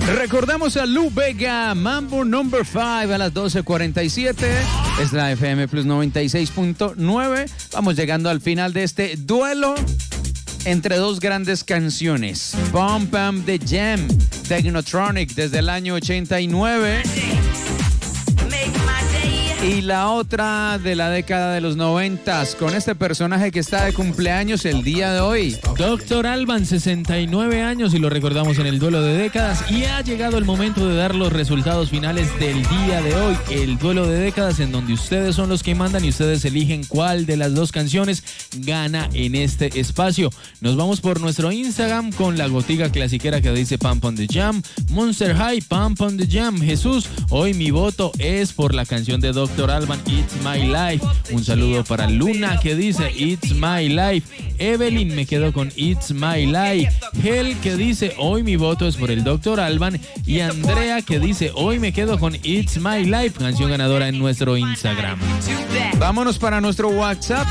Recordamos a Lou Bega, Mambo Number 5 a las 12:47. Es la FM Plus 96.9. Vamos llegando al final de este duelo entre dos grandes canciones. Pump Pump the Jam, Technotronic desde el año 89. Y la otra de la década de los 90 con este personaje que está de cumpleaños el día de hoy. Dr. Alban, 69 años y lo recordamos en el duelo de décadas y ha llegado el momento de dar los resultados finales del día de hoy. El duelo de décadas en donde ustedes son los que mandan y ustedes eligen cuál de las dos canciones gana en este espacio. Nos vamos por nuestro Instagram con la gotiga clasiquera que dice Pump on the Jam, Monster High, Pump on the Jam. Jesús, hoy mi voto es por la canción de Dr. Alban, It's My Life. Un saludo para Luna que dice It's My Life. Evelyn, me quedo con It's My Life. Hel que dice hoy mi voto es por el Dr. Alban. Y Andrea que dice hoy me quedo con It's My Life. Canción ganadora en nuestro Instagram. Vámonos para nuestro WhatsApp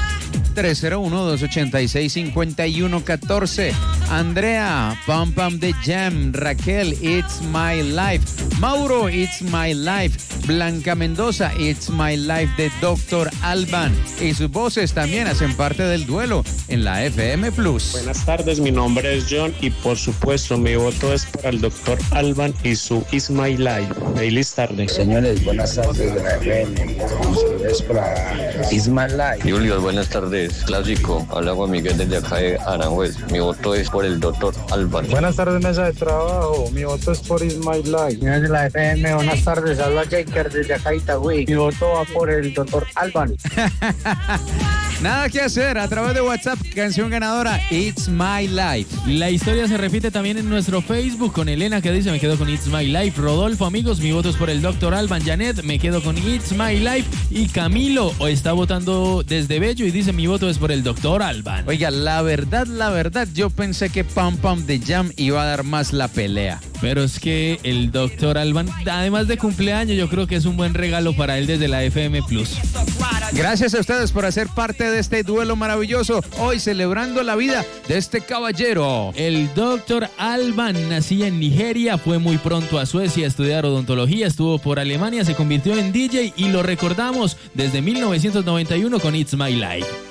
301-286-5114. Andrea, Pump Pump the Jam. Raquel, It's My Life. Mauro, It's My Life. Blanca Mendoza, It's My Life de Dr. Alban. Y sus voces también hacen parte del duelo en la FM Plus. Buenas tardes, mi nombre es John y por supuesto mi voto es para el Dr. Alban y su It's My Life. Feliz tarde. Señores, buenas tardes de la FM. Es para It's My Life. Julio, buenas tardes. Clásico, habla Juan Miguel desde acá de Aranjuez. Mi voto es por el Dr. Alban. Buenas tardes, mesa de trabajo. Mi voto es por It's My Life. Señores de la FM, buenas tardes. Habla Jaker desde acá de Itagüí. Mi voto va por el Dr. Alban. Nada que hacer, a través de WhatsApp, canción ganadora, It's My Life. La historia se repite también en nuestro Facebook con Elena que dice me quedo con It's My Life. Rodolfo, amigos, mi voto es por el Dr. Alban. Janet, me quedo con It's My Life. Y Camilo está votando desde Bello y dice mi voto es por el Dr. Alban. Oiga, la verdad, yo pensé que Pump Pump the Jam iba a dar más la pelea. Pero es que el Dr. Alban, además de cumpleaños, yo creo que es un buen regalo para él desde la FM Plus. Gracias a ustedes por hacer parte de este duelo maravilloso. Hoy celebrando la vida de este caballero. El Dr. Alban nacía en Nigeria, fue muy pronto a Suecia a estudiar odontología, estuvo por Alemania, se convirtió en DJ y lo recordamos desde 1991 con It's My Life.